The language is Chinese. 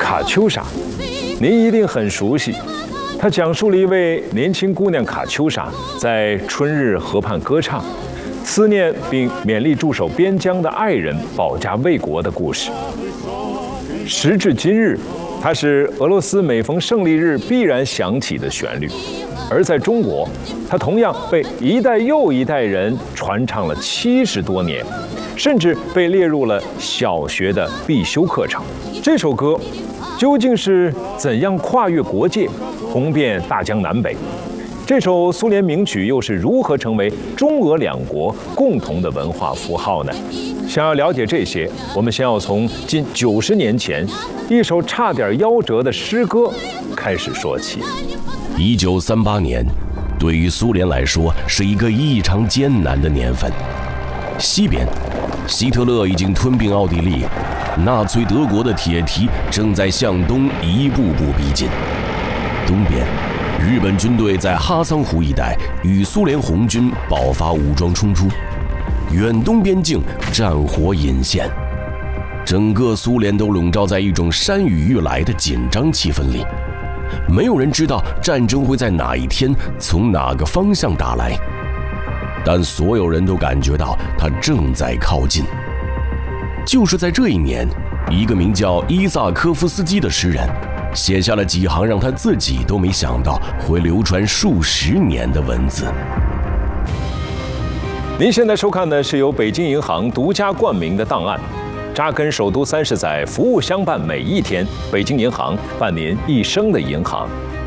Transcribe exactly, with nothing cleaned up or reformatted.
卡秋莎，您一定很熟悉。它讲述了一位年轻姑娘卡秋莎在春日河畔歌唱，思念并勉励驻守边疆的爱人保家卫国的故事。时至今日，它是俄罗斯每逢胜利日必然响起的旋律，而在中国，它同样被一代又一代人传唱了七十多年，甚至被列入了小学的必修课程。这首歌究竟是怎样跨越国界，红遍大江南北？这首苏联名曲又是如何成为中俄两国共同的文化符号呢？想要了解这些，我们先要从近九十年前一首差点夭折的诗歌开始说起。 一九三八年，对于苏联来说是一个异常艰难的年份。西边，希特勒已经吞并奥地利，纳粹德国的铁蹄正在向东一步步逼近。东边，日本军队在哈桑湖一带与苏联红军爆发武装冲突，远东边境战火隐现，整个苏联都笼罩在一种山雨欲来的紧张气氛里。没有人知道战争会在哪一天从哪个方向打来，但所有人都感觉到它正在靠近。就是在这一年，一个名叫伊萨科夫斯基的诗人写下了几行让他自己都没想到会流传数十年的文字。 您现在收看的是由北京银行独家冠名的档案，扎根首都三十载，服务相伴每一天。北京银行，伴您一生的银行。